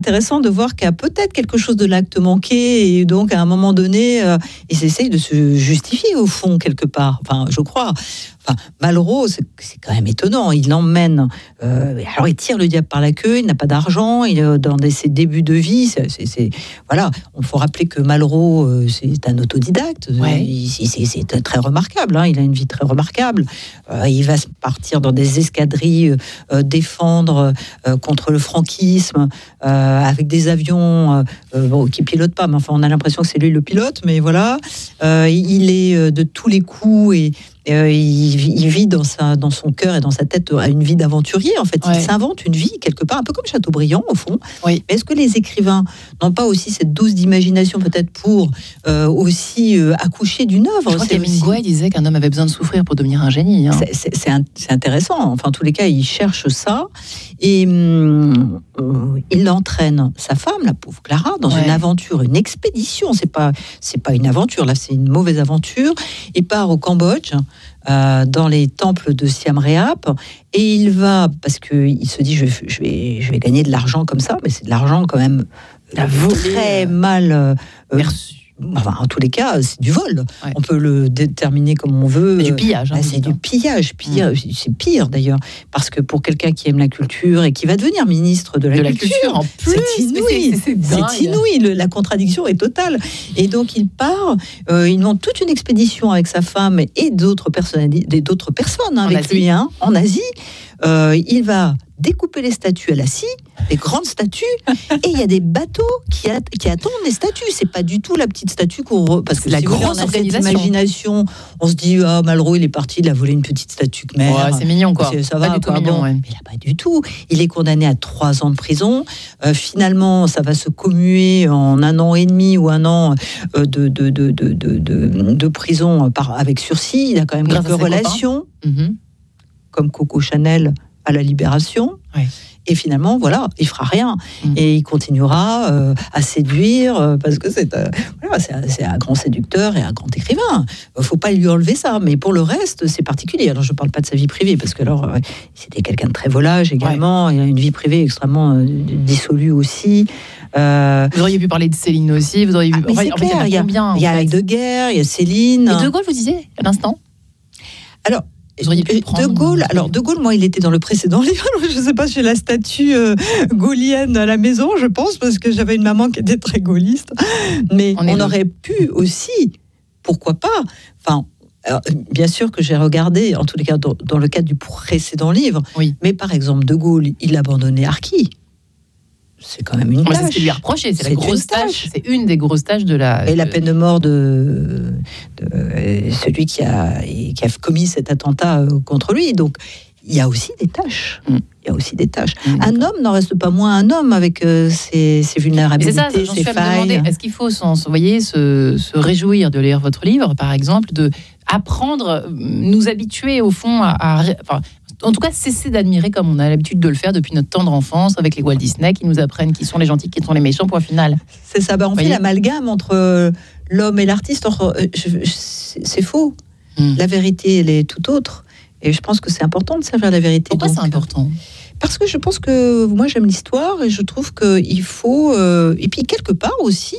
intéressant de voir qu'il y a peut-être quelque chose de l'acte manqué, et donc à un moment donné, ils essayent de se justifier au fond quelque part. Enfin, je crois. Enfin, Malraux, c'est quand même étonnant. Il l'emmène. Alors, il tire le diable par la queue. Il n'a pas d'argent. Il est dans ses débuts de vie. Voilà. Il faut rappeler que Malraux, c'est un autodidacte. Ouais. C'est très remarquable. Hein. Il a une vie très remarquable. Il va partir dans des escadrilles, défendre contre le franquisme, avec des avions qui pilotent pas. Mais enfin, on a l'impression que c'est lui le pilote. Mais voilà. Il est de tous les coups et il vit dans son cœur et dans sa tête une vie d'aventurier. En fait, il s'invente une vie quelque part, un peu comme Chateaubriand au fond. Oui. Mais est-ce que les écrivains n'ont pas aussi cette dose d'imagination peut-être pour aussi accoucher d'une œuvre? Je crois qu'Hemingway disait qu'un homme avait besoin de souffrir pour devenir un génie. Hein. C'est intéressant. Enfin, en tous les cas, il cherche ça et il entraîne sa femme, la pauvre Clara, dans une aventure, une expédition. C'est pas une aventure là, c'est une mauvaise aventure. Il part au Cambodge. Dans les temples de Siam Reap, et il va, parce qu'il se dit je vais gagner de l'argent comme ça, mais c'est de l'argent quand même très mal perçu. Enfin, en tous les cas, c'est du vol. Ouais. On peut le déterminer comme on veut. C'est du pillage. C'est du pillage. C'est pire d'ailleurs, parce que pour quelqu'un qui aime la culture et qui va devenir ministre de la culture, en plus, c'est inouï. C'est inouï. La contradiction est totale. Et donc il part. Il monte toute une expédition avec sa femme et d'autres personnes avec lui en Asie. Il va découper les statues à la scie, des grandes statues, et il y a des bateaux qui attendent les statues. C'est pas du tout la petite statue parce que la si grosse organisation. Imagination, on se dit Malraux il est parti, il a volé une petite statue khmer. Ouais, c'est mignon quoi. Ça va, pas mignon, mais là, pas du tout. Il est condamné à 3 ans de prison. Finalement, ça va se commuer en 1 an et demi ou 1 an de prison avec sursis. Il a quand même quelques relations, comme Coco Chanel à la Libération, et finalement, voilà, il fera rien, et il continuera à séduire, parce que c'est un grand séducteur et un grand écrivain. Faut pas lui enlever ça, mais pour le reste, c'est particulier. Alors, je parle pas de sa vie privée, parce que alors, c'était quelqu'un de très volage également, il a une vie privée extrêmement dissolue aussi. Vous auriez pu parler de Céline aussi, vous auriez pu... il y a Heidegger, il y a Céline... Et De Gaulle, vous disiez, à l'instant? Alors... De Gaulle, moi, il était dans le précédent livre. Je ne sais pas, j'ai la statue gaullienne à la maison, je pense, parce que j'avais une maman qui était très gaulliste. Mais on aurait pu aussi, pourquoi pas. Enfin, alors, bien sûr que j'ai regardé, en tous les cas, dans le cadre du précédent livre. Oui. Mais par exemple, De Gaulle, il a abandonné Arquis. C'est quand même une tâche. C'est ce qu'il lui a reproché, c'est la grosse tâche. C'est une des grosses tâches de la... Et la peine de mort de celui qui a commis cet attentat contre lui. Donc, il y a aussi des tâches. Un homme n'en reste pas moins un homme avec ses vulnérabilités, c'est ça, ses failles. Est-ce qu'il faut se réjouir de lire votre livre, par exemple, de apprendre, nous habituer au fond en tout cas, cesser d'admirer comme on a l'habitude de le faire depuis notre tendre enfance avec les Walt Disney qui nous apprennent qui sont les gentils, qui sont les méchants, point final. C'est ça, on fait l'amalgame entre l'homme et l'artiste. Or, c'est faux. La vérité, elle est tout autre. Et je pense que c'est important de servir la vérité. Pourquoi c'est important ? Parce que je pense que moi, j'aime l'histoire et je trouve qu'il faut... et puis, quelque part aussi,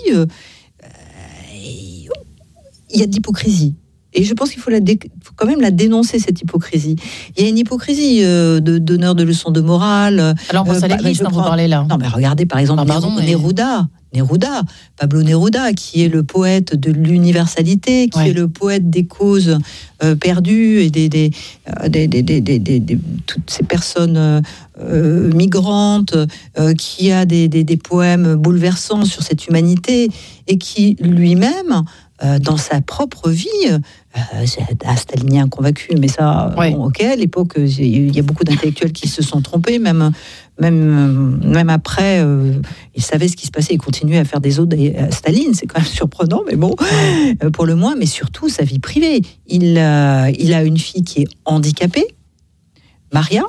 il y a de l'hypocrisie. Et je pense qu'il faut quand même la dénoncer, cette hypocrisie. Il y a une hypocrisie de donneur de leçons de morale. Alors, on pense à l'église quand vous parlez là. Non, mais regardez par exemple Neruda, Pablo Neruda, qui est le poète de l'universalité, qui est le poète des causes perdues et toutes ces personnes migrantes, qui a des poèmes bouleversants sur cette humanité et qui lui-même... dans sa propre vie, c'est un stalinien convaincu, mais ça, à l'époque, il y a beaucoup d'intellectuels qui se sont trompés, même après, ils savaient ce qui se passait, ils continuaient à faire des odes à Staline, c'est quand même surprenant, mais bon, pour le moins, mais surtout sa vie privée. Il a une fille qui est handicapée, Maria,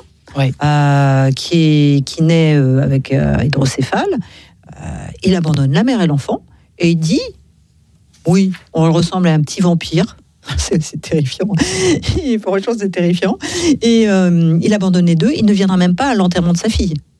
qui naît avec hydrocéphale. Il abandonne la mère et l'enfant, et il dit... Oui, on ressemble à un petit vampire. C'est terrifiant. Franchement, c'est terrifiant. Et il abandonne les deux. Il ne viendra même pas à l'enterrement de sa fille.